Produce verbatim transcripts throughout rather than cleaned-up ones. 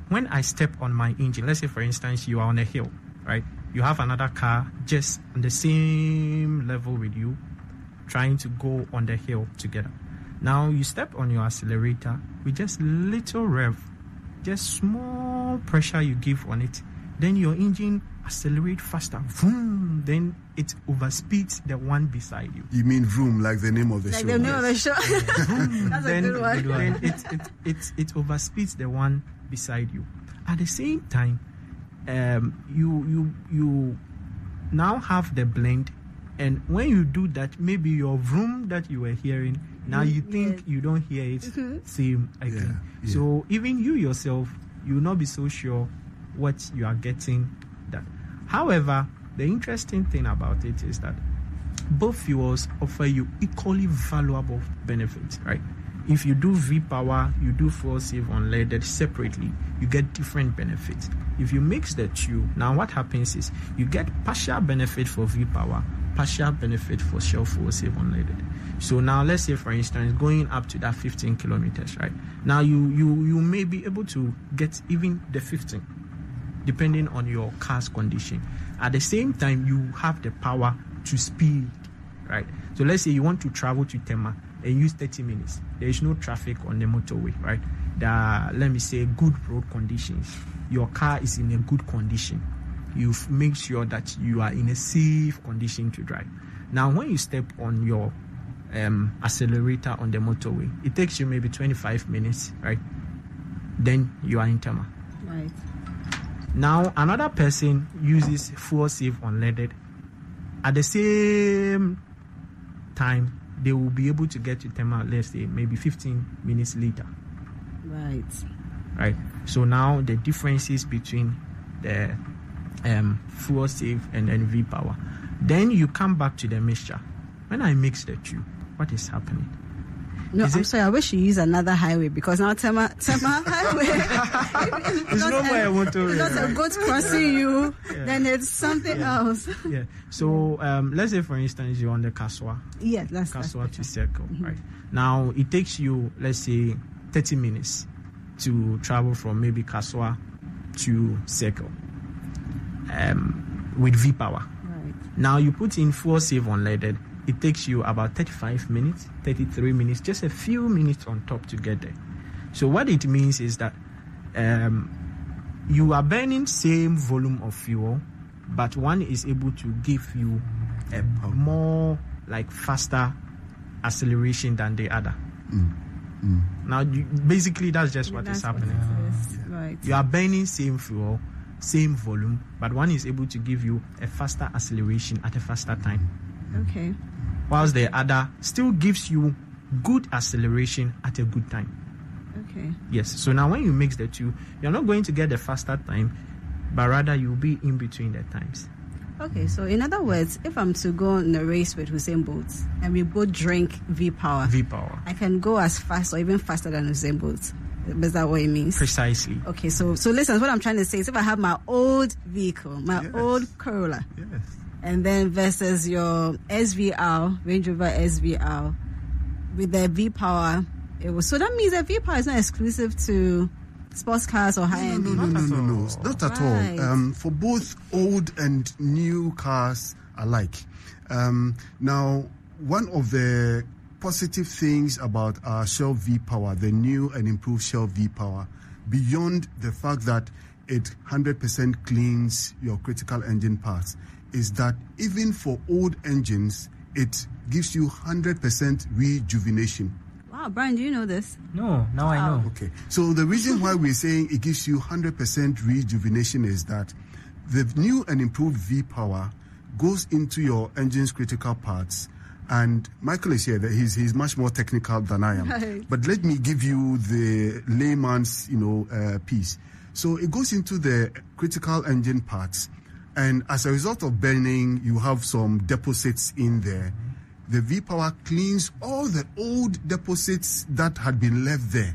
when I step on my engine, let's say, for instance, you are on a hill, right? You have another car just on the same level with you, trying to go on the hill together. Now you step on your accelerator with just little rev, just small pressure you give on it. Then your engine accelerates faster. Vroom, then it overspeeds the one beside you. You mean vroom, like the name of the like show? Like the name yes. of the show. That's then, a good one. Then it, it, it, it overspeeds the one beside you. At the same time, um, you you you now have the blend, and when you do that, maybe your vroom that you were hearing, now you think yes. you don't hear it mm-hmm. same again. Yeah, yeah. So even you yourself, you will not be so sure what you are getting. That. However, the interesting thing about it is that both fuels offer you equally valuable benefits, right? If you do V-Power, you do fuel save unleaded separately, you get different benefits. If you mix the two, now what happens is you get partial benefit for V-Power, partial benefit for Shell fuel save unleaded. So now let's say, for instance, going up to that fifteen kilometers, right? Now you you you may be able to get even the fifteen, depending on your car's condition. At the same time, you have the power to speed, right? So let's say you want to travel to Tema and use thirty minutes. There is no traffic on the motorway, right? There are, let me say, good road conditions. Your car is in a good condition. You make sure that you are in a safe condition to drive. Now, when you step on your um, accelerator on the motorway, it takes you maybe twenty-five minutes, right? Then you are in Tema. Right. Now, another person uses fuel save unleaded. At the same time, they will be able to get to Tema, let's say, maybe fifteen minutes later. Right. Right. So now the differences between the um, fuel save and then V-Power. Then you come back to the mixture. When I mix the two, what is happening? No, is I'm it? sorry. I wish you use another highway because now Tema Tema highway. It's no more a motorway. Not a goat crossing you. Yeah. Then it's something yeah. else. Yeah. So um, let's say, for instance, you're on the Kaswa. Yeah, that's Kaswa that's to Circle, mm-hmm. right? Now it takes you, let's say, thirty minutes to travel from maybe Kaswa to Circle um, with V-Power. Right. Now you put in fuel save unleaded. It takes you about thirty-five minutes, thirty-three minutes, just a few minutes on top to get there. So what it means is that um, you are burning same volume of fuel, but one is able to give you a more like faster acceleration than the other. Mm. Mm. Now, you, basically, that's just what that's is happening. What yeah. Right. You are burning same fuel, same volume, but one is able to give you a faster acceleration at a faster time. Okay. Whilst the other still gives you good acceleration at a good time. Okay. Yes. So now when you mix the two, you're not going to get the faster time, but rather you'll be in between the times. Okay. So in other words, if I'm to go on a race with Usain Bolt and we both drink V-Power, V-Power, I can go as fast or even faster than Usain Bolt. Is that what it means? Precisely. Okay. So so listen, what I'm trying to say is if I have my old vehicle, my yes. old Corolla. Yes. And then versus your S V R, Range Rover S V R, with the V-Power, it was so that means that V-Power is not exclusive to sports cars or high-end. No, no, no, no, no, no, no, not at right. all. Um, for both old and new cars alike. Um, now, one of the positive things about our Shell V-Power, the new and improved Shell V-Power, beyond the fact that it one hundred percent cleans your critical engine parts, is that even for old engines, it gives you one hundred percent rejuvenation. Wow, Brian, do you know this? No, now wow. I know. Okay, so the reason why we're saying it gives you one hundred percent rejuvenation is that the new and improved V-Power goes into your engine's critical parts. And Michael is here, that he's, he's much more technical than I am. Right. But let me give you the layman's, you know, uh, piece. So it goes into the critical engine parts. And as a result of burning, you have some deposits in there. The V-Power cleans all the old deposits that had been left there.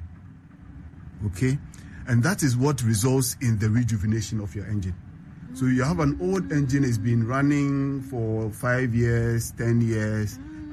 Okay? And that is what results in the rejuvenation of your engine. So you have an old engine, it's been running for five years, ten years,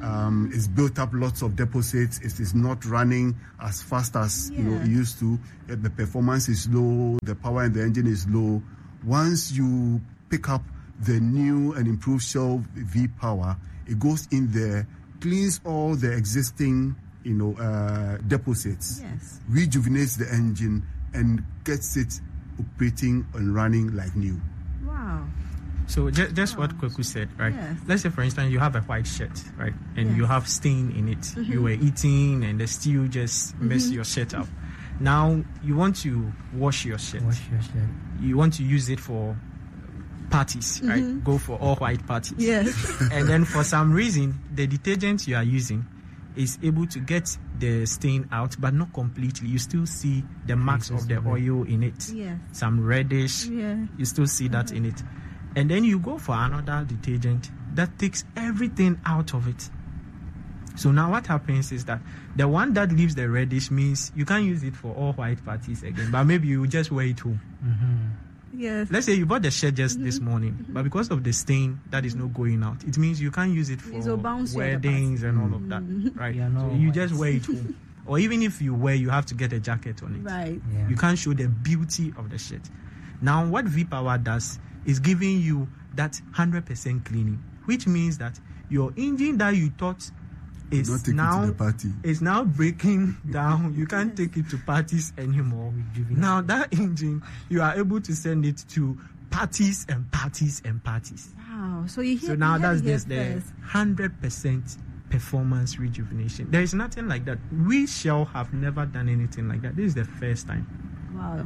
Um, it's built up lots of deposits. It is not running as fast as Yeah. you know it used to. Uh, The performance is low. The power in the engine is low. Once you pick up the new and improved Shell V-Power, it goes in there, cleans all the existing you know uh, deposits, Yes. rejuvenates the engine, and gets it operating and running like new. Wow. So just, just what Kweku said, right? Yes. Let's say, for instance, you have a white shirt, right? And you Yes. have stain in it. You were eating and the stew just messed your shirt up. Now, you want to wash your shirt. Wash your shirt. You want to use it for parties, right? Go for all white parties. Yes. And then for some reason, the detergent you are using is able to get the stain out, but not completely. You still see the marks of the oil in it. Yes. Some reddish. Yeah. You still see that in it. And then you go for another detergent that takes everything out of it. So now what happens is that the one that leaves the reddish means you can't use it for all white parties again, but maybe you just wear it home. Mm-hmm. Yes. Let's say you bought the shirt just this morning, but because of the stain that is not going out, it means you can't use it for It's all bouncy at the weddings and all of that, right? Yeah, no so you white. just wear it home. Or even if you wear, you have to get a jacket on it. Right. Yeah. You can't show the beauty of the shirt. Now, what V-Power does is giving you that one hundred percent cleaning, which means that your engine that you thought is Not take it to now the party. is now breaking down. You can't take it to parties anymore. Now that engine, you are able to send it to parties and parties and parties. Wow. So you hear So now you that's heard it just the here one first. hundred percent performance rejuvenation. There is nothing like that. We Shell have never done anything like that. This is the first time. Wow.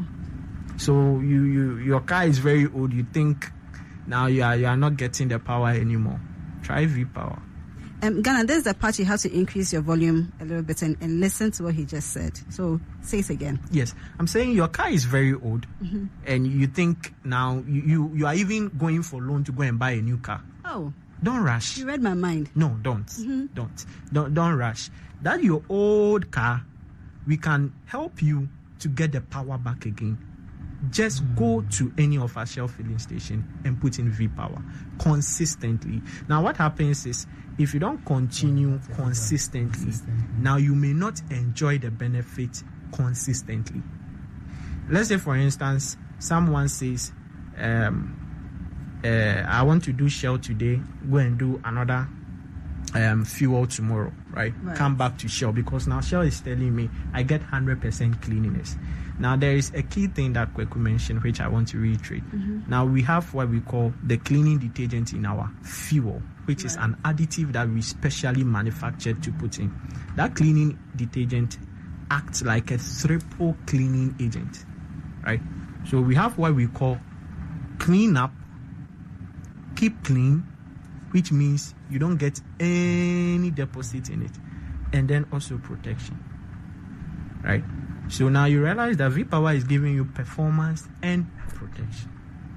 So you, you your car is very old. You think now you are you are not getting the power anymore. Try V-Power. Um, Ghana, there's the part you have to increase your volume a little bit and, and listen to what he just said. So say it again. Yes, I'm saying your car is very old, and you think now you, you you are even going for loan to go and buy a new car. Oh, Don't rush. you read my mind. No, don't. Don't. Don't don't rush. That your old car, we can help you to get the power back again. Just go to any of our Shell filling station and put in V-Power consistently. Now, what happens is if you don't continue consistently, now you may not enjoy the benefit consistently. Let's say, for instance, someone says, um, uh, I want to do Shell today, go and do another um, fuel tomorrow, right? Right. Come back to Shell because now Shell is telling me I get one hundred percent cleanliness. Now, there is a key thing that Kweku mentioned, which I want to reiterate. Now, we have what we call the cleaning detergent in our fuel, which is Right. an additive that we specially manufactured to put in. That cleaning detergent acts like a triple cleaning agent, right? So we have what we call clean up, keep clean, which means you don't get any deposit in it, and then also protection, right? So now you realize that V-Power is giving you performance and protection.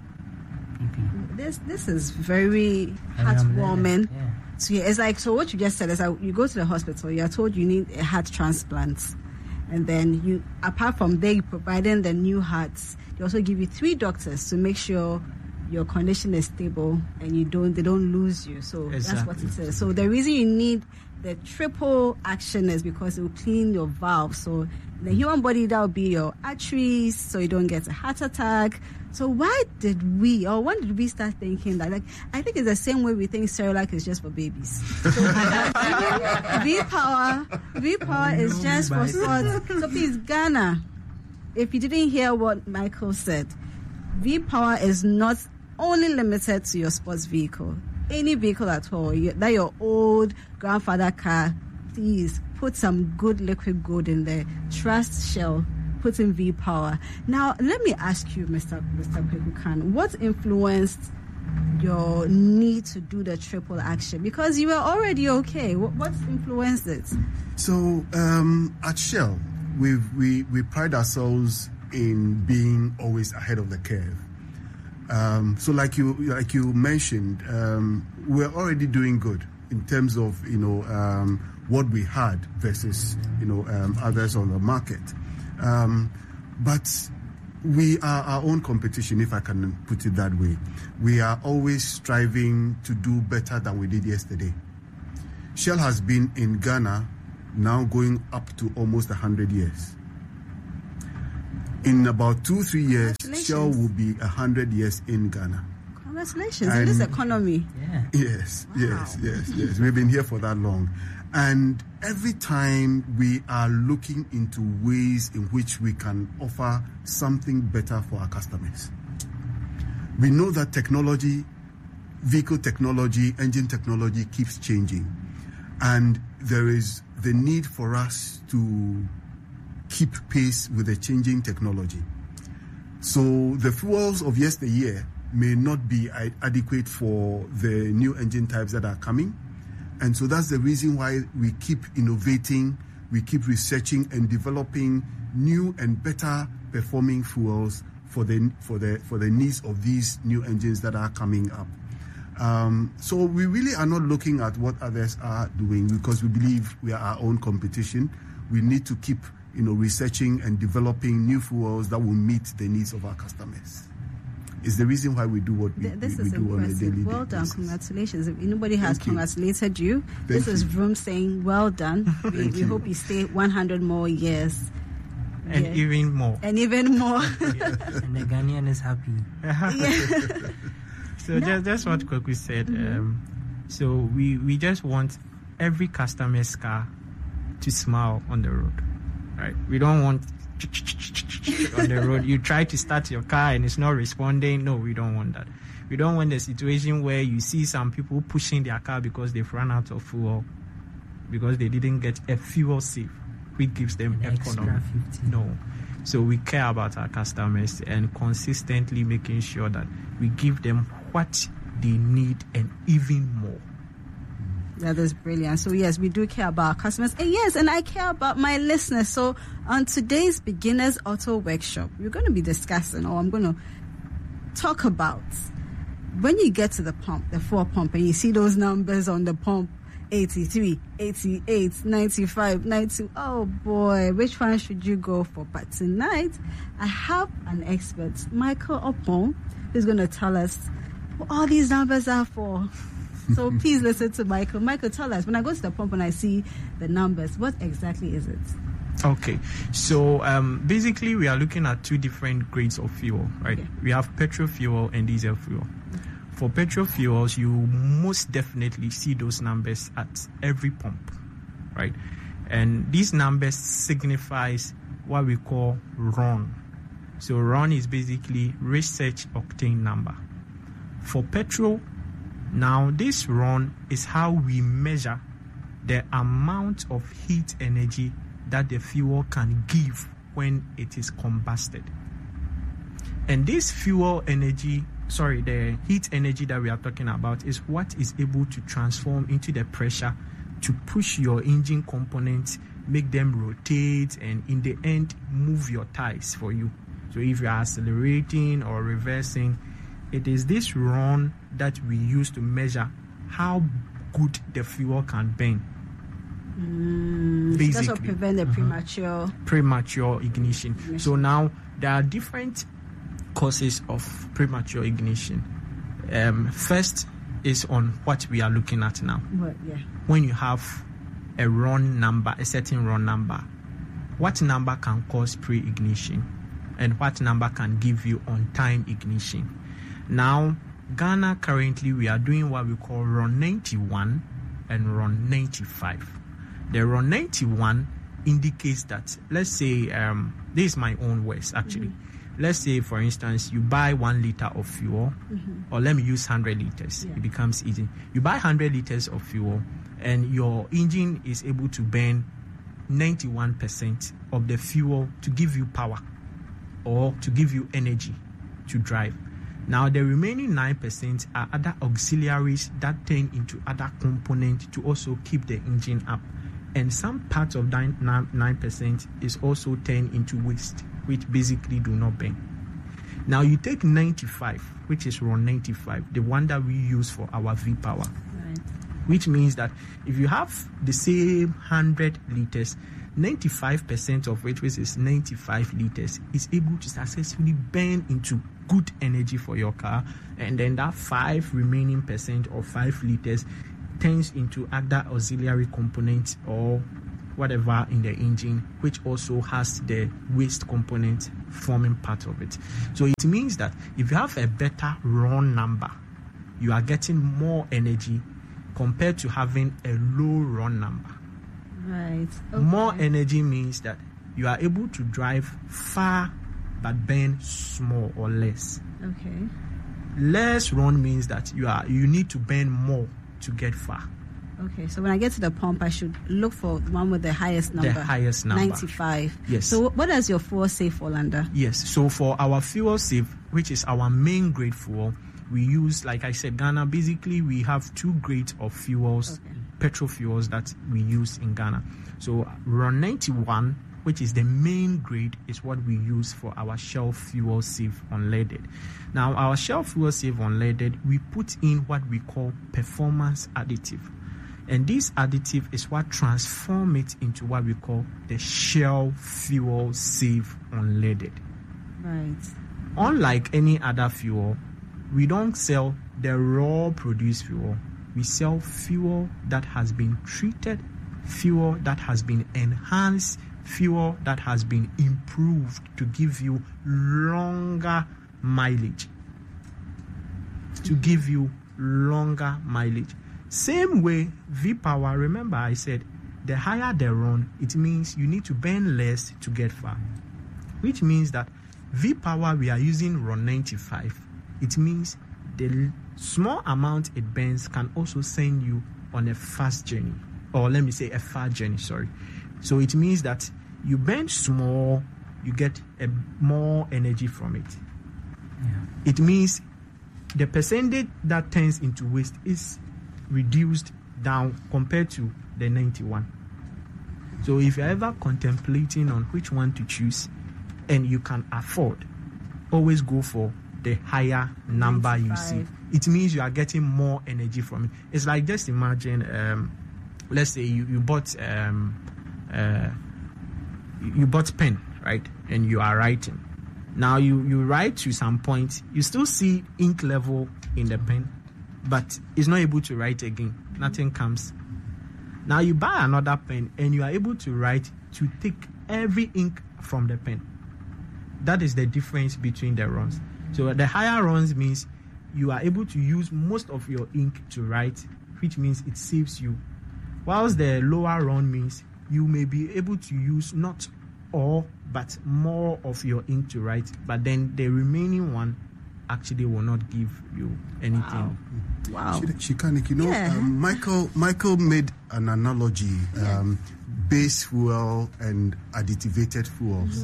This this is very I am heartwarming. learning, yeah. So yeah, it's like, so what you just said is that you go to the hospital, you are told you need a heart transplant, and then you, apart from they providing the new hearts, they also give you three doctors to make sure your condition is stable and you don't they don't lose you. So that's what Exactly. it is. So the reason you need the triple action is because it will clean your valves. So in the human body, that will be your arteries, so you don't get a heart attack. So why did we, or when did we start thinking that? Like, I think it's the same way we think Cerelac is just for babies. So V-Power, V-Power is just for sports. So please, Ghana, if you didn't hear what Michael said, V-Power is not only limited to your sports vehicle. Any vehicle at all, you, that your old grandfather car, please put some good liquid gold in there. Trust Shell. Put in V-Power. Now, let me ask you, Mister Mister Kweku Khan, what influenced your need to do the triple action? Because you were already okay. What, what influenced it? So um, at Shell, we we we pride ourselves in being always ahead of the curve. Um, so, like you like you mentioned, um, we're already doing good in terms of you know um, what we had versus you know um, others on the market. Um, but we are our own competition, if I can put it that way. We are always striving to do better than we did yesterday. Shell has been in Ghana now going up to almost one hundred years. In about two, three years, Shell will be one hundred years in Ghana. Congratulations in this economy. Yeah. Yes, Wow. yes, yes, yes. We've been here for that long. And every time we are looking into ways in which we can offer something better for our customers. We know that technology, vehicle technology, engine technology keeps changing. And there is the need for us to keep pace with the changing technology. So the fuels of yesteryear may not be adequate for the new engine types that are coming. And so that's the reason why we keep innovating, we keep researching and developing new and better performing fuels for the for the for the needs of these new engines that are coming up. Um, so we really are not looking at what others are doing because we believe we are our own competition. We need to keep, you know, researching and developing new fuels that will meet the needs of our customers. It's the reason why we do what we, This we, is we do on a impressive. daily Well done. basis. Congratulations. If anybody has Thank you. congratulated you, Thank this is you. Vroom saying, well done. we Thank we you. hope you stay one hundred more years. And Yeah. even more. And even more. And the Ghanaian is happy. Yeah. So No. just just what Kwaku said. Mhm. Um, so we we just want every customer's car to smile on the road, right? We don't want on the road. You try to start your car and it's not responding. No, we don't want that. We don't want the situation where you see some people pushing their car because they've run out of fuel, because they didn't get a fuel safe, which gives them An extra economy. fifty. No. So we care about our customers and consistently making sure that we give them what they need and even more. That is brilliant. So yes, we do care about our customers. And yes, and I care about my listeners. So on today's Beginners Auto Workshop, we're going to be discussing, or I'm going to talk about, when you get to the pump, the fuel pump, and you see those numbers on the pump, eighty-three, eighty-eight, ninety-five, ninety. Oh boy, which one should you go for? But tonight, I have an expert, Michael Opon, who's going to tell us what all these numbers are for. So please listen to Michael. Michael, tell us, when I go to the pump and I see the numbers, what exactly is it? Okay, so um, basically we are looking at two different grades of fuel, right? Okay. We have petrol fuel and diesel fuel. For petrol fuels, you most definitely see those numbers at every pump, right? And these numbers signifies what we call R O N. So R O N is basically research octane number. For petrol, now this R O N is how we measure the amount of heat energy that the fuel can give when it is combusted. And this fuel energy, sorry, the heat energy that we are talking about is what is able to transform into the pressure to push your engine components, make them rotate, and in the end, move your tires for you. So if you are accelerating or reversing, it is this R O N that we use to measure how good the fuel can burn. Mm, that's what Basically. prevent the premature. Premature ignition. Ignition. So now there are different causes of premature ignition. Um, first is on what we are looking at now. Well, yeah. When you have a R O N number, a certain R O N number, what number can cause pre-ignition and what number can give you on-time ignition? Now, Ghana currently we are doing what we call R O N ninety-one and R O N ninety-five. The R O N ninety-one indicates that, let's say, um, this is my own words actually. Mm-hmm. Let's say, for instance, you buy one liter of fuel, mm-hmm. or let me use one hundred liters. Yeah. It becomes easy. You buy one hundred liters of fuel, and your engine is able to burn ninety-one percent of the fuel to give you power or to give you energy to drive. Now, the remaining nine percent are other auxiliaries that turn into other components to also keep the engine up. And some parts of that nine percent is also turned into waste, which basically do not burn. Now, you take ninety-five, which is R O N ninety-five, the one that we use for our V-Power, Right. which means that if you have the same one hundred liters, ninety-five percent of which, which is ninety-five liters, is able to successfully burn into good energy for your car, and then that five remaining percent or five liters turns into other auxiliary components or whatever in the engine, which also has the waste component forming part of it. So it means that if you have a better run number, you are getting more energy compared to having a low run number. Right. Okay. More energy means that you are able to drive far but burn small or less. Okay. Less run means that you are you need to burn more to get far. Okay, so when I get to the pump, I should look for the one with the highest number. The highest number. ninety-five. Yes. So what does your fuel save fall under? Yes. So for our fuel save, which is our main grade fuel, we use, like I said, Ghana, basically we have two grades of fuels, Okay. petrol fuels that we use in Ghana. So RON ninety-one, which is the main grade, is what we use for our Shell Fuel Save Unleaded. Now, our Shell Fuel Save Unleaded, we put in what we call performance additive. And this additive is what transforms it into what we call the Shell Fuel Save Unleaded. Right. Unlike any other fuel, we don't sell the raw produced fuel. We sell fuel that has been treated, fuel that has been enhanced, fuel that has been improved to give you longer mileage. To give you longer mileage. Same way, V-Power, remember I said, the higher the run, it means you need to burn less to get far. Which means that V-Power, we are using RON ninety-five. It means the l- small amount it burns can also send you on a fast journey. Or let me say a far journey, sorry. So it means that you burn small, you get a more energy from it. Yeah. It means the percentage that turns into waste is reduced down compared to the ninety-one. So if you're ever contemplating on which one to choose and you can afford, always go for the higher number you see. ninety-five. It means you are getting more energy from it. It's like, just imagine, um, let's say you, you bought um, uh, you bought pen, right? And you are writing. Now you, you write to some point, you still see ink level in the pen, but it's not able to write again. Nothing comes. Now you buy another pen and you are able to write to take every ink from the pen. That is the difference between the runs. So the higher runs means you are able to use most of your ink to write, which means it saves you. Whilst the lower run means you may be able to use not all but more of your ink to write, but then the remaining one actually will not give you anything. Wow. Shikanik, you know, Yeah. um, Michael Michael made an analogy, um, base fuel and additivated fuels.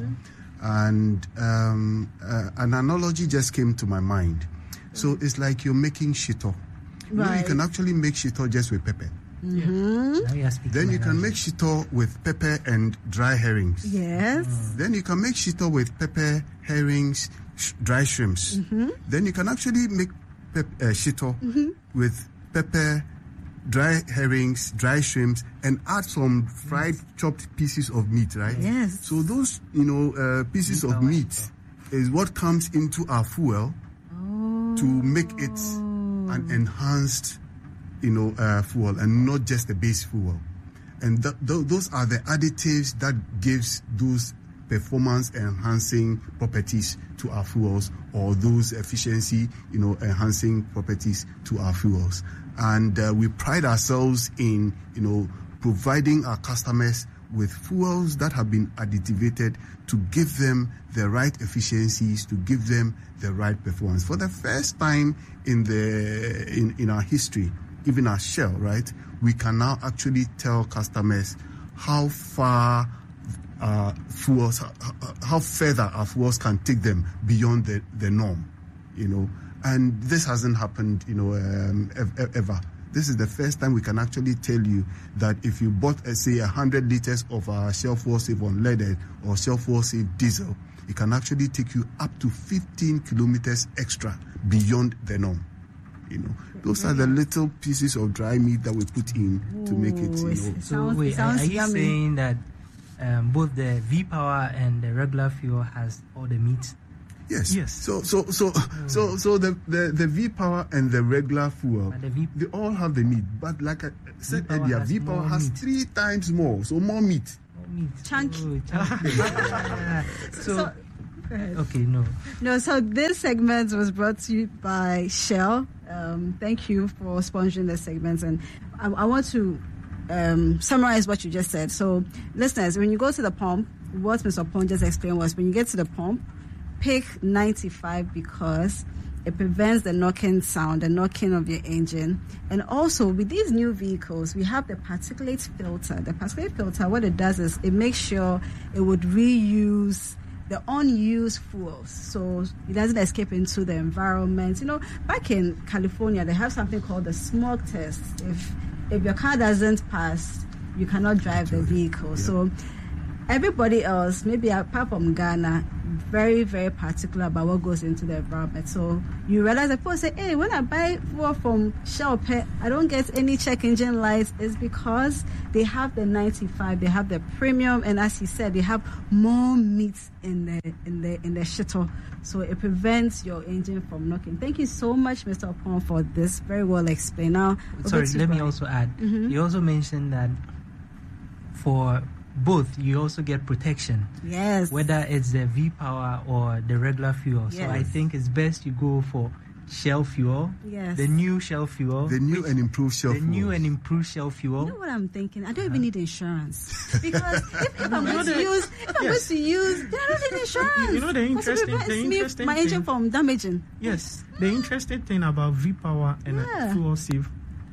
And um, uh, an analogy just came to my mind. So it's like you're making shito. You know, you Right. can actually make shito just with pepper. Now you are speaking Then my you can language. make shito with pepper and dry herrings. Yes. Then you can make shito with pepper, herrings, sh- dry shrimps. Then you can actually make pep- uh, shito with pepper, dry herrings, dry shrimps, and add some fried chopped pieces of meat, right? Yes. So those, you know, uh, pieces of meat is what comes into our fuel to make it an enhanced, you know, uh, fuel and not just a base fuel. And th- th- those are the additives that gives those performance enhancing properties to our fuels, or those efficiency, you know, enhancing properties to our fuels. And uh, we pride ourselves in, you know, providing our customers with fuels that have been additivated to give them the right efficiencies, to give them the right performance. For the first time in the in, in our history, even our Shell, right, we can now actually tell customers how far uh, fuels, how, how further our fuels can take them beyond the, the norm, you know. And this hasn't happened, you know, um, ev- ever. This is the first time we can actually tell you that if you bought, uh, say, one hundred liters of our Shell Fuel Save Unleaded or Shell Fuel Save Diesel, it can actually take you up to fifteen kilometers extra beyond the norm. You know, those are the little pieces of dry meat that we put in to make it, Ooh, you it's- know. it So sounds, wait, it are, sounds are you yummy. saying that um, both the V-Power and the regular fuel has all the meat? Yes. Yes. So so so mm. so so the, the, the V power and the regular fuel, the v- they all have the meat. But like I said V-Power earlier, has V power more has meat. three times more, so more meat. More meat. Chunky. Oh, chunky. Yeah. So, So, go ahead. okay, no. No, so this segment was brought to you by Shell. Um, thank you for sponsoring the segment. And I, I want to um, summarize what you just said. So, listeners, when you go to the pump, what Mister Pong just explained was when you get to the pump, pick ninety-five because it prevents the knocking sound, the knocking of your engine. And also, with these new vehicles, we have the particulate filter. The particulate filter, what it does is it makes sure it would reuse the unused fuels, so it doesn't escape into the environment. You know, back in California, they have something called the smoke test. If if your car doesn't pass, you cannot drive the vehicle. Yeah. So everybody else, maybe apart from Ghana, very, very particular about what goes into the environment. So you realize that people say, hey, when I buy fuel from Shell Pet, I don't get any check engine lights. It's because they have the ninety-five, they have the premium, and as he said, they have more meat in the in the in the shuttle. So it prevents your engine from knocking. Thank you so much, Mister Pong, for this very well explained. Now, sorry, let me also add. Mm-hmm. You also mentioned that for both, you also get protection. Yes. Whether it's the V power or the regular fuel. Yes. So I think it's best you go for Shell fuel. Yes. The new Shell fuel. The new and improved Shell the fuel. The new and improved Shell fuel. You know what I'm thinking? I don't uh-huh. even need insurance because if, if I'm going to use, if I'm yes. going to use, then I don't need insurance. You know the interesting, the interesting me, my thing, engine from damaging. Yes. The interesting thing about V power and yeah. fuel save,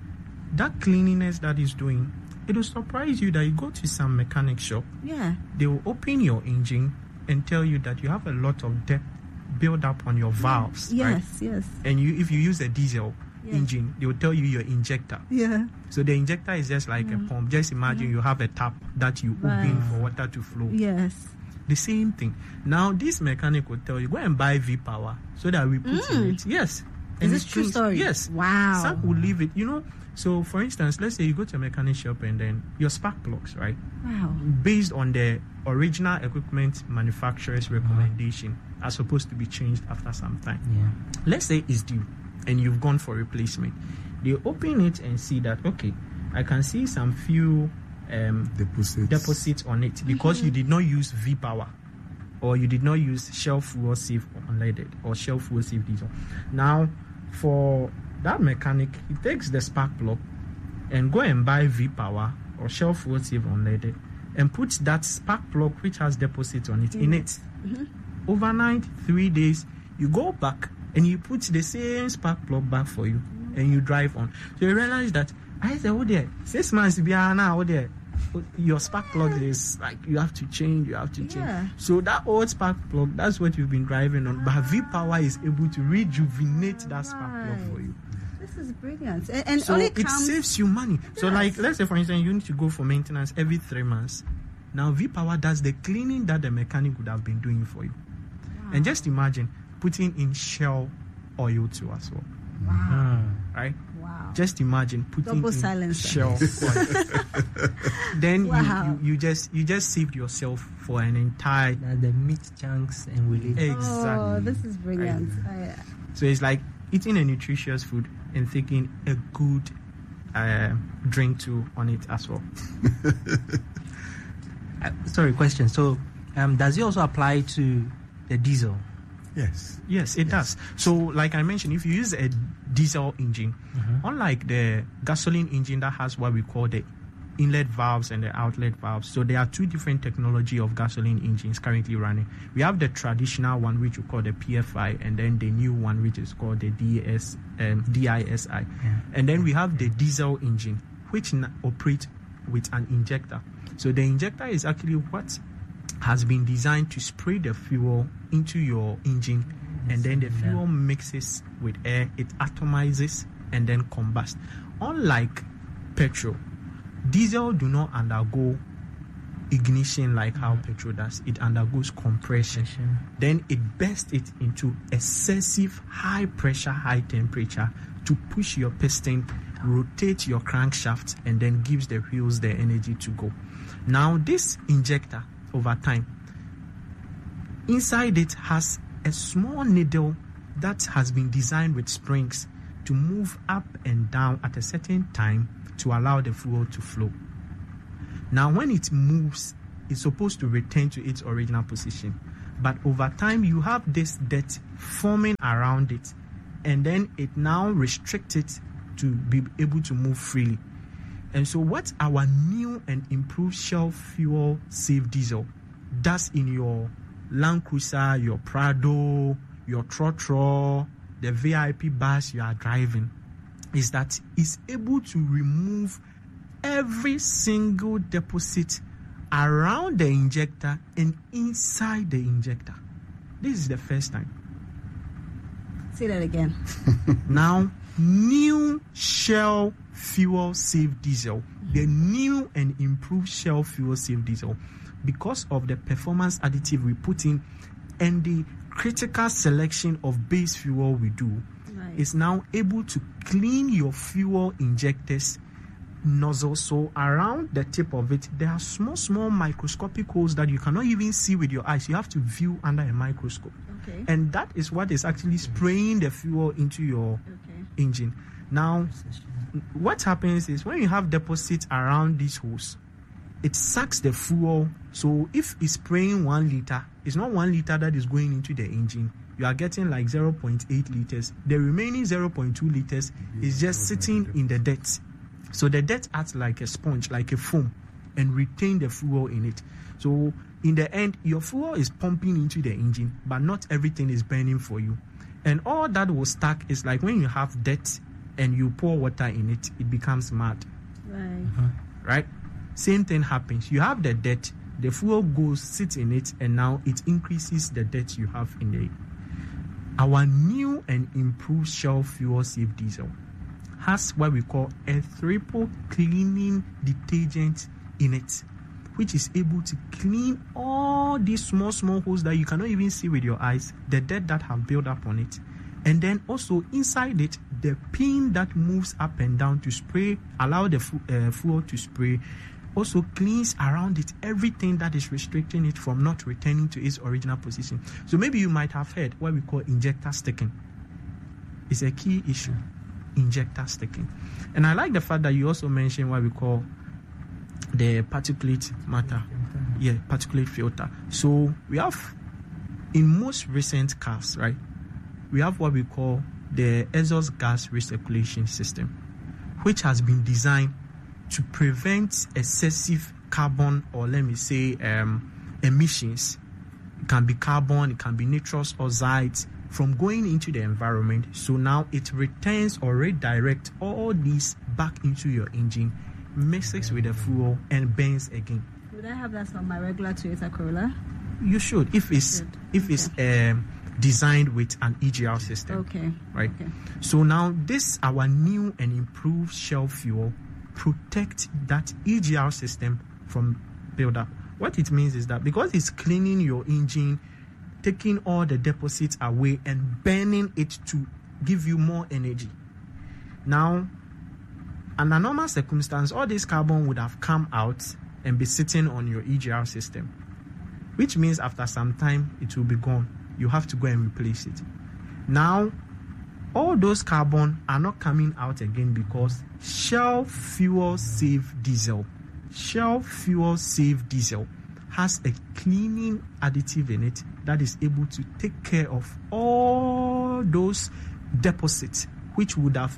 that cleanliness that is doing. It will surprise you that you go to some mechanic shop. Yeah. They will open your engine and tell you that you have a lot of depth build up on your valves. Yes, right? yes. And you, if you use a diesel yeah. engine, they will tell you your injector. Yeah. So the injector is just like mm. a pump. Just imagine yeah. you have a tap that you right. open for water to flow. Yes. The same thing. Now this mechanic will tell you go and buy V power so that we put mm. in it. Yes. Is this true story? Yes. Wow. Some will leave it. You know. So, for instance, let's say you go to a mechanic shop and then your spark plugs, right? Wow. Based on the original equipment manufacturer's recommendation, are supposed to be changed after some time. Yeah. Let's say it's due and you've gone for replacement. They open it and see that, okay, I can see some few um, deposits. deposits on it because mm-hmm. you did not use V power or you did not use Shell fuel save unleaded or Shell fuel save diesel. Now, for that mechanic, he takes the spark plug and go and buy V power or Shell fuel save unleaded and puts that spark plug which has deposits on it mm-hmm. in it. Mm-hmm. Overnight, three days, you go back and you put the same spark plug back for you mm-hmm. and you drive on. So you realize that I said, oh there, six months behind now, oh there, your spark plug is like you have to change, you have to change. Yeah. So that old spark plug, that's what you've been driving on. But V power is able to rejuvenate that spark plug for you. This is brilliant. And, and so only it comes... saves you money. Yes. So like, let's say for instance, you need to go for maintenance every three months. Now V power does the cleaning that the mechanic would have been doing for you. Wow. And just imagine putting in Shell oil too as well. Wow. Right? Wow. Just imagine putting Double in silencer. Shell oil. Then wow. you, you, you just you just saved yourself for an entire now the meat chunks and will eat. Exactly. Oh, this is brilliant. Right. I, so it's like eating a nutritious food and taking a good uh, drink too on it as well. uh, sorry, question. So, um, does it also apply to the diesel? Yes. Yes, it yes. does. So, like I mentioned, if you use a diesel engine, mm-hmm. unlike the gasoline engine that has what we call the inlet valves and the outlet valves. So there are two different technology of gasoline engines currently running. We have the traditional one, which we call the P F I, and then the new one, which is called the D S, um, D I S I. Yeah. And then we have the diesel engine, which n- operates with an injector. So the injector is actually what has been designed to spray the fuel into your engine, and then the fuel mixes with air, it atomizes, and then combusts. Unlike petrol, diesel do not undergo ignition like how petrol does. It undergoes compression. compression. Then it bursts it into excessive high pressure, high temperature to push your piston, rotate your crankshaft, and then gives the wheels the energy to go. Now this injector, over time, inside it has a small needle that has been designed with springs to move up and down at a certain time to allow the fuel to flow. Now, when it moves, it's supposed to return to its original position. But over time, you have this dirt forming around it, and then it now restricts it to be able to move freely. And so what our new and improved Shell Fuel Safe Diesel does in your Land Cruiser, your Prado, your Trotro, the V I P bus you are driving, is that it's able to remove every single deposit around the injector and inside the injector. This is the first time. Say that again. Now, new Shell Fuel Safe Diesel, the new and improved Shell Fuel Safe Diesel, because of the performance additive we put in and the critical selection of base fuel we do, right, is now able to clean your fuel injectors nozzle. So around the tip of it, there are small, small microscopic holes that you cannot even see with your eyes. You have to view under a microscope. Okay. And that is what is actually spraying the fuel into your okay. engine. Now, what happens is when you have deposits around these holes, it sucks the fuel. So if it's spraying one liter, it's not one liter that is going into the engine. You are getting like zero point eight liters. The remaining zero point two liters is just sitting in the dirt. So the dirt acts like a sponge, like a foam, and retain the fuel in it. So in the end, your fuel is pumping into the engine, but not everything is burning for you. And all that will stack is like when you have dirt and you pour water in it, it becomes mud. Right. Uh-huh. Right? Same thing happens. You have the dirt, the fuel goes, sits in it, and now it increases the dirt you have in it. Our new and improved Shell Fuel Safe Diesel has what we call a triple cleaning detergent in it, which is able to clean all these small, small holes that you cannot even see with your eyes, the dirt that have built up on it. And then also inside it, the pin that moves up and down to spray, allow the fu- uh, fuel to spray, also cleans around it everything that is restricting it from not returning to its original position. So maybe you might have heard what we call injector sticking. It's a key issue. Injector sticking. And I like the fact that you also mentioned what we call the particulate matter. Yeah, particulate filter. So we have in most recent cars, right, we have what we call the exhaust gas recirculation system, which has been designed to prevent excessive carbon, or let me say um, emissions. It can be carbon, it can be nitrous oxides, from going into the environment. So now it returns or redirects all these back into your engine, mixes with the fuel, and burns again. Would I have that on my regular Toyota Corolla? You should, if it's should. if okay. it's um, designed with an E G R system. Okay. Right. Okay. So now this our new and improved Shell Fuel protect that E G R system from buildup. What it means is that because it's cleaning your engine, taking all the deposits away and burning it to give you more energy. Now, under normal circumstance, all this carbon would have come out and be sitting on your E G R system, which means after some time it will be gone. You have to go and replace it. Now, all those carbon are not coming out again because Shell Fuel Safe Diesel, Shell Fuel Safe Diesel has a cleaning additive in it that is able to take care of all those deposits which would have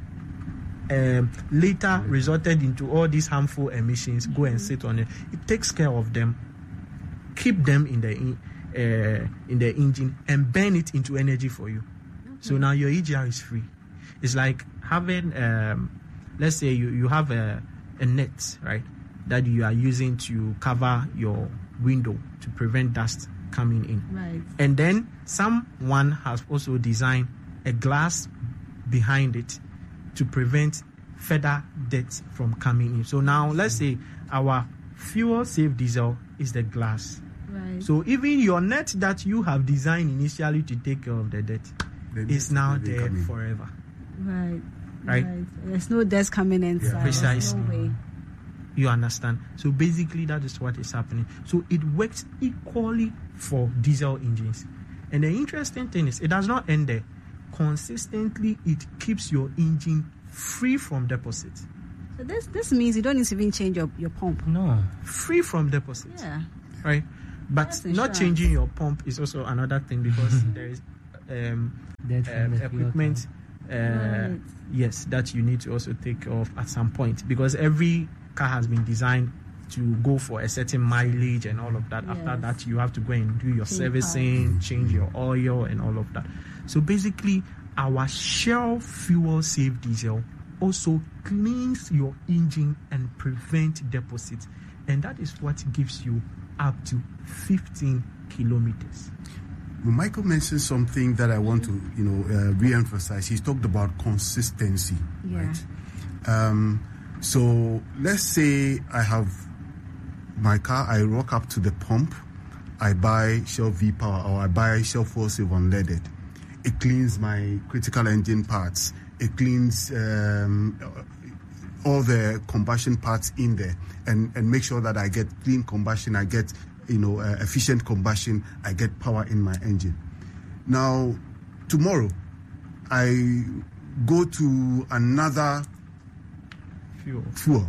um, later resulted into all these harmful emissions. Go and sit on it. It takes care of them, keep them in the uh, in the engine, and burn it into energy for you. Okay. So now your E G R is free. It's like having, um, let's say you, you have a, a net, right, that you are using to cover your window to prevent dust coming in. Right. And then someone has also designed a glass behind it to prevent further dirt from coming in. So now let's say our fuel safe diesel is the glass. Right. So even your net that you have designed initially to take care of the dirt is now there forever. Right. Right. Right. There's no dust coming inside. Yeah. Precisely. No way. You understand? So basically that is what is happening. So it works equally for diesel engines. And the interesting thing is, it does not end there. Consistently, it keeps your engine free from deposit. So this this means you don't need to even change your, your pump. No. Free from deposit. Yeah. Right? But That's not insurance. changing your pump is also another thing, because there is um, That's um, from the equipment uh, Right. yes, that you need to also take off at some point, because every car has been designed to go for a certain mileage and all of that. After Yes. that, you have to go and do your Change servicing, change your oil and all of that. So basically, our Shell Fuel Safe Diesel also cleans your engine and prevent deposits, and that is what gives you up to fifteen kilometers. Well, Michael mentioned something that I want to, you know, uh, re-emphasize. He talked about consistency, Yeah. right? Um, so let's say I have my car, I rock up to the pump, I buy Shell V-Power, or I buy Shell Fuel Safe unleaded. It cleans my critical engine parts. It cleans um, all the combustion parts in there, and, and make sure that I get clean combustion, I get, you know, uh, efficient combustion, I get power in my engine. Now, tomorrow, I go to another Fuel. fuel.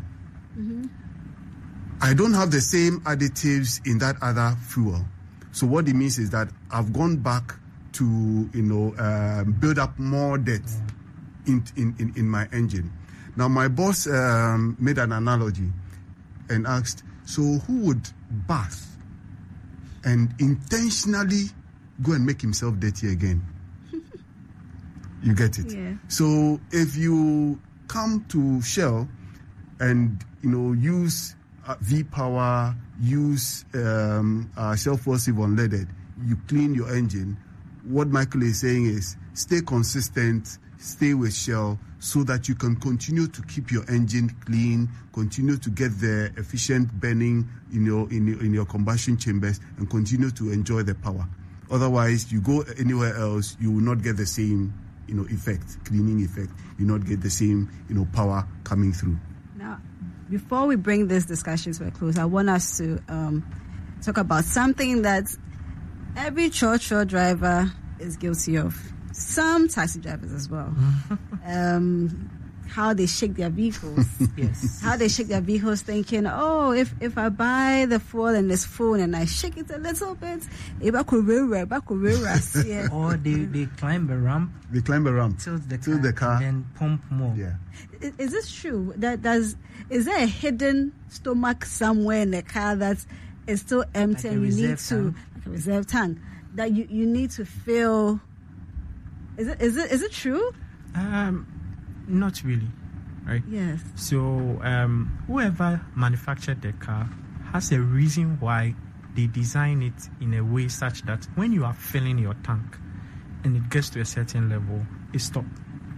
I don't have the same additives in that other fuel. So what it means is that I've gone back to, you know, uh, build up more debt in, in, in, in my engine. Now, my boss um, made an analogy and asked, so who would bath and intentionally go and make himself dirty again? You get it? Yeah. So if you come to Shell and, you know, use uh, V-Power, use um, uh, Shell Fuel Safe unleaded, you clean your engine, what Michael is saying is stay consistent, stay with Shell, so that you can continue to keep your engine clean, continue to get the efficient burning in your in your, in your combustion chambers, and continue to enjoy the power. Otherwise, you go anywhere else, you will not get the same, you know, effect, cleaning effect. You will not get the same, you know, power coming through. Now, before we bring this discussion to a close, I want us to um, talk about something that every church driver is guilty of. Some taxi drivers as well. um, how they shake their vehicles. Yes. How they shake their vehicles thinking, oh, if, if I buy the fuel and it's full and I shake it a little bit, if I could rear, I could rear, Or they, they climb a ramp, They climb a ramp, tilt the tilt car, the car. and then pump more. Yeah. Is, is this true? That does is there a hidden stomach somewhere in the car that is still empty Like a and you need reserve to tank? like a reserve tank that you, you need to fill? Is it is it is it true? Um, not really, right? Yes. So um, whoever manufactured the car has a reason why they design it in a way such that when you are filling your tank and it gets to a certain level, it stops.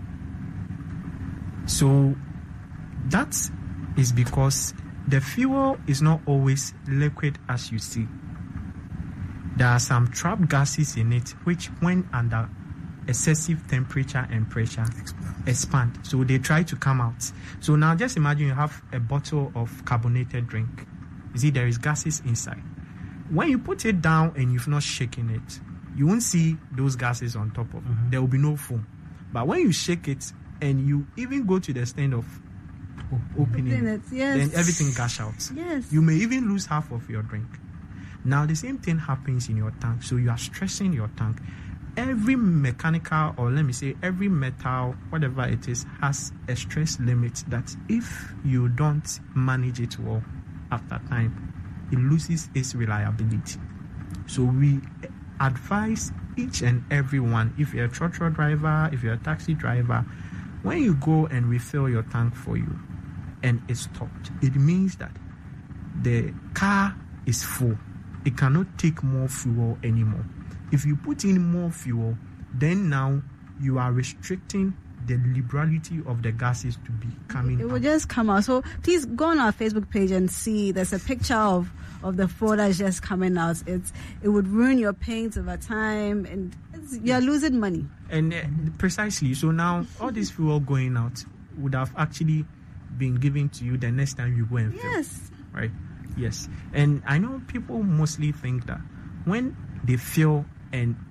So that is because the fuel is not always liquid as you see. There are some trapped gases in it which, when under excessive temperature and pressure, expand. So they try to come out. So now just imagine you have a bottle of carbonated drink. You see there is gases inside. When you put it down and you've not shaken it, you won't see those gases on top of Mm-hmm. it. There will be no foam. But when you shake it and you even go to the extent of opening Open it, it, yes. then everything gush out. Yes. You may even lose half of your drink. Now the same thing happens in your tank. So you are stressing your tank. Every mechanical, or let me say every metal, whatever it is, has a stress limit that if you don't manage it well after time, it loses its reliability. So we advise each and every one, if you're a trotro driver, if you're a taxi driver, when you go and refill your tank for you and it's stopped, it means that the car is full. It cannot take more fuel anymore. If you put in more fuel, then now you are restricting the liberality of the gases to be coming It will out. just come out. So please go on our Facebook page and see. There's a picture of, of the fuel that's just coming out. It's it would ruin your paint over time, and it's, you're losing money. And uh, precisely, so now all this fuel going out would have actually been given to you the next time you go and fill. Yes. Right? Yes. And I know people mostly think that when they fill and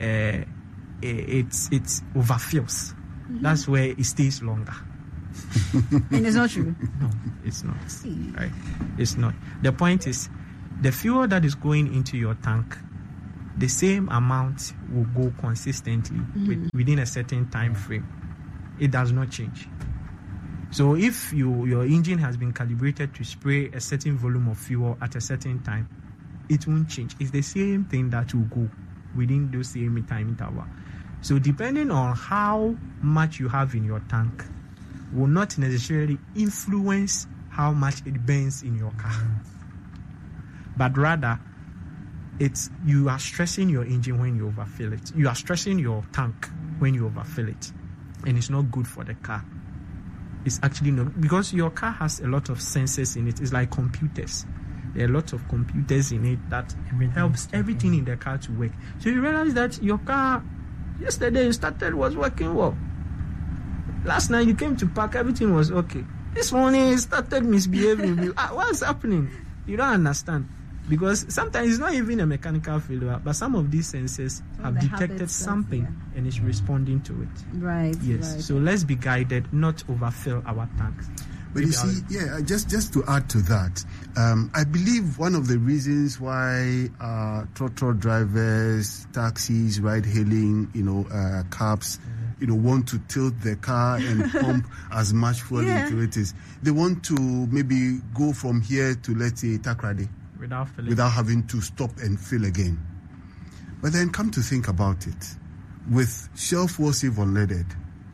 uh, it's it's overfills. Mm-hmm. That's where it stays longer. And it's not true. No, it's not. Right? It's not. The point is, the fuel that is going into your tank, the same amount will go consistently mm-hmm. with, within a certain time frame. It does not change. So if you your engine has been calibrated to spray a certain volume of fuel at a certain time, it won't change. It's the same thing that will go within those same time interval. So depending on how much you have in your tank will not necessarily influence how much it burns in your car. But rather, it's you are stressing your engine when you overfill it. You are stressing your tank when you overfill it. And it's not good for the car. It's actually not, because your car has a lot of sensors in it. It's like computers. There are a lot of computers in it that everything helps everything in the car to work. So you realize that your car, yesterday you started, was working well. Last night you came to park, everything was okay. This morning it started misbehaving. ah, what's happening? You don't understand. Because sometimes it's not even a mechanical failure, but some of these sensors so have detected something of, yeah. and is responding to it. Right. Yes. Right. So let's be guided, not overfill our tanks. But Maybe you see, yeah, just just to add to that, um, I believe one of the reasons why uh, trotro drivers, taxis, ride-hailing, you know, uh, cabs, you know, want to tilt their car and pump as much fuel yeah. into it is they want to maybe go from here to, let's say, Takoradi without filling. without having to stop and fill again. But then come to think about it, with Shell Fuel Save Unleaded,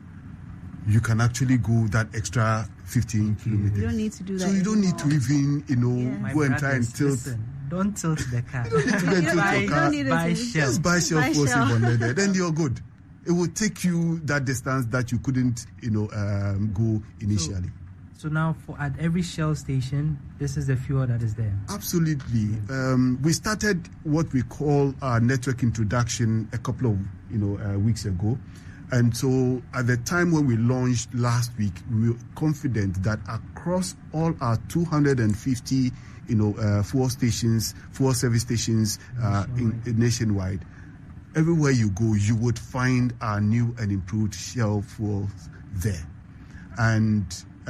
you can actually go that extra fifteen kilometers. You don't need to do that. So you don't anymore. need to even, you know, yeah. go and try and tilt. Listen, don't tilt the car. You don't need to go and tilt buy, your car. buy Shell. Just buy Shell Buy Fuel Save Shell. Unleaded, then you're good. It will take you that distance that you couldn't, you know, um, go initially. So, so now, for at every Shell station, this is the fuel that is there. Absolutely. Um, we started what we call our network introduction a couple of, you know, uh, weeks ago. And so at the time when we launched last week, we were confident that across all our two hundred fifty, you know, uh, fuel stations, fuel service stations uh, in, in nationwide, everywhere you go, you would find our new and improved Shell fuels there. And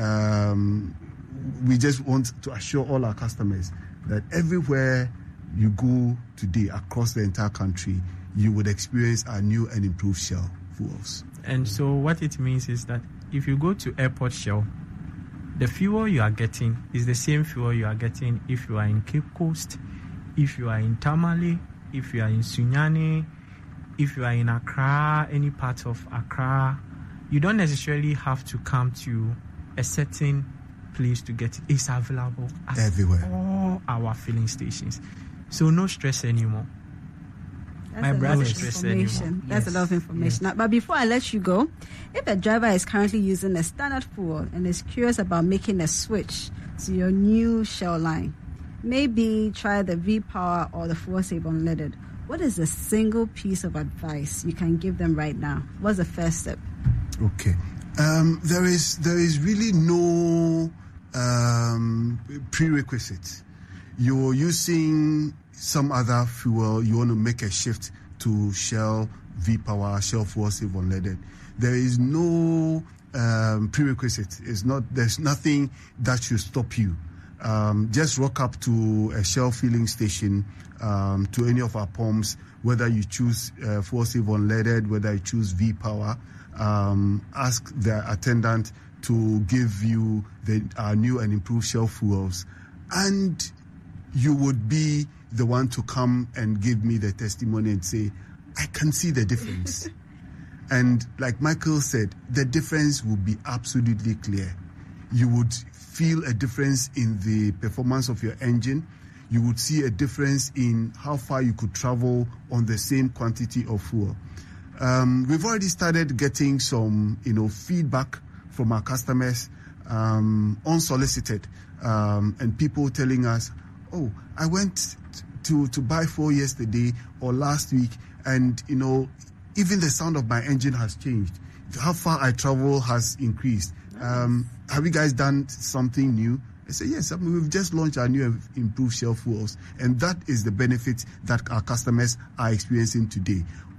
um, we just want to assure all our customers that everywhere you go today across the entire country, you would experience our new and improved Shell fuels. And so what it means is that if you go to Airport Shell, the fuel you are getting is the same fuel you are getting if you are in Cape Coast, if you are in Tamale, if you are in Sunyani, if you are in Accra, any part of Accra. You don't necessarily have to come to a certain place to get it. It's available at everywhere. All our filling stations. So no stress anymore. That's My a lot brother of stress information. anymore. That's Yes. a lot of information. Yes. Now, but before I let you go, if a driver is currently using a standard fuel and is curious about making a switch to your new Shell line, maybe try the V-Power or the Fuel Save Unleaded. What is the single piece of advice you can give them right now? What's the first step? Okay. Um, there is there is really no um, prerequisite. You're using some other fuel, you want to make a shift to Shell V-Power, Shell Fuel Save Unleaded. There is no um, prerequisite. It's not. There's nothing that should stop you. Um, just rock up to a Shell filling station, um, to any of our pumps, whether you choose uh, Fuel Save Unleaded, whether you choose V-Power. Um, ask the attendant to give you the uh, new and improved Shell fuels, and you would be the one to come and give me the testimony and say, I can see the difference. And like Michael said, the difference will be absolutely clear. You would feel a difference in the performance of your engine. You would see a difference in how far you could travel on the same quantity of fuel. Um, we've already started getting some, you know, feedback from our customers, um, unsolicited, um, and people telling us, oh, I went to, to buy fuel yesterday or last week, and, you know, even the sound of my engine has changed. How far I travel has increased. Um, have you guys done something new? I say, yes, I mean, we've just launched our new and improved Shell fuels, and that is the benefit that our customers are experiencing today.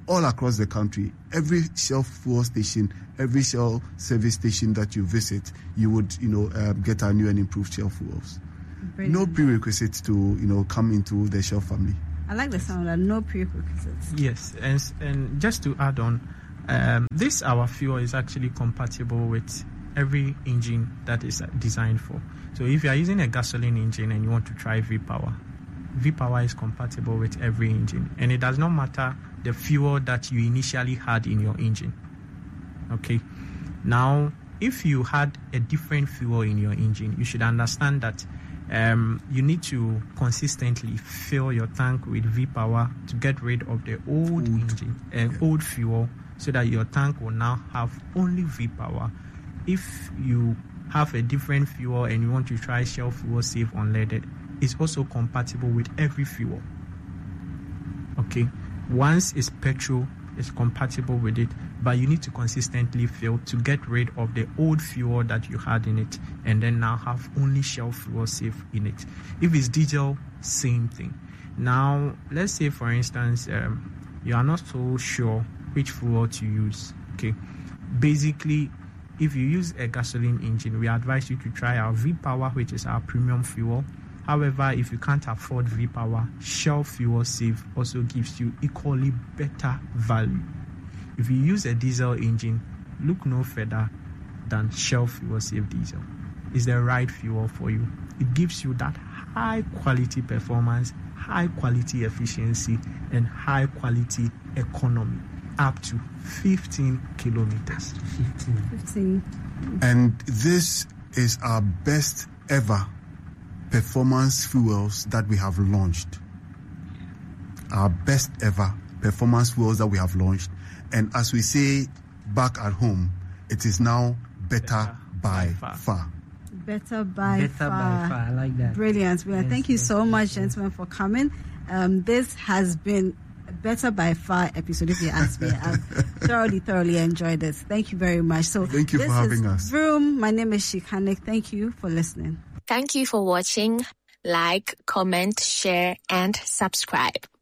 all across the country. Every Shell fuel station, every Shell service station that you visit, you would, you know, uh, get our new and improved Shell fuels. Brilliant. No prerequisites to, you know, come into the Shell family. I like the sound of that. No prerequisites. Yes, and and just to add on, um, this our fuel is actually compatible with every engine that is designed for. So if you are using a gasoline engine and you want to try V-Power, V-Power is compatible with every engine, and it does not matter the fuel that you initially had in your engine. Okay, now if you had a different fuel in your engine, you should understand that um, you need to consistently fill your tank with V-Power to get rid of the old, old. engine and uh, old fuel, so that your tank will now have only V-Power. If you have a different fuel and you want to try Shell Fuel Safe Unleaded, it's also compatible with every fuel. Okay, once it's petrol, it's compatible with it, but you need to consistently fill to get rid of the old fuel that you had in it, and then now have only Shell Fuel Safe in it. If it's diesel, same thing. Now, let's say for instance, um, you are not so sure which fuel to use. Okay, basically, if you use a gasoline engine, we advise you to try our V-Power, which is our premium fuel. However, if you can't afford V-Power, Shell Fuel Safe also gives you equally better value. If you use a diesel engine, look no further than Shell Fuel Safe Diesel. It's the right fuel for you. It gives you that high quality performance, high quality efficiency, and high quality economy. Up to fifteen kilometers. fifteen. And this is our best ever performance fuels that we have launched. Our best ever performance fuels that we have launched. And as we say back at home, it is now better, better by, by far. far. Better by better far. by far. I like that. Brilliant. Well, yes, thank you yes, so yes, much, yes. gentlemen, for coming. Um, this has been Better by Far episode, if you ask me. I've thoroughly, thoroughly enjoyed this. Thank you very much. So thank you for having us. Vroom. My name is Shikanik. Thank you for listening. Thank you for watching. Like, comment, share, and subscribe.